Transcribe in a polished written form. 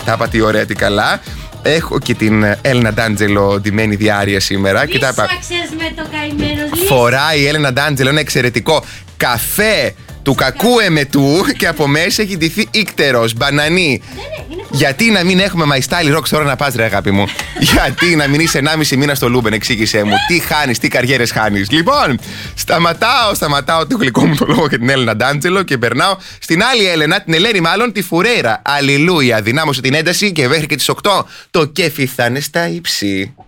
Τα είπα τι ωραία, τι καλά. Έχω και την Έλενα Ντάντζελο ντυμένη διάρκεια σήμερα. Και τα είπα. Με το καημένο. Φοράει η Έλενα Ντάντζελο ένα εξαιρετικό καφέ του κακού εμετού και από μέσα έχει ντυθεί ίκτερος, μπανανί. Γιατί να μην έχουμε My Style Rocks τώρα να πας, ρε αγάπη μου? Γιατί να μην είσαι 1,5 μήνα στο Λούμπεν, εξήγησέ μου. Τι χάνεις, τι καριέρες χάνεις? Λοιπόν, σταματάω το γλυκό μου το λόγο και την Έλενα Ντάντζελο και περνάω στην άλλη Έλενα, την Ελένη μάλλον, τη Φουρέιρα. Αλληλούια, δυνάμωσε την ένταση και μέχρι και τις 8 το κέφι θα είναι στα ύψη.